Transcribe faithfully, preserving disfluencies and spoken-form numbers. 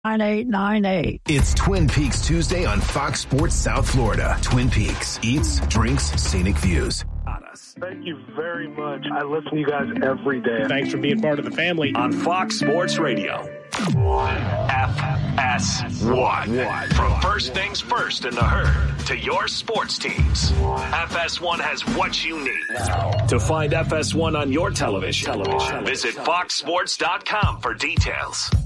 nine eight nine eight. It's Twin Peaks Tuesday on Fox Sports South Florida. Twin Peaks, eats, drinks, scenic views. Thank you very much. I listen to you guys every day. Thanks for being part of the family. On Fox Sports Radio. F S one. From first things first in the herd to your sports teams. F S one has what you need. To find F S one on your television, television. visit fox sports dot com for details.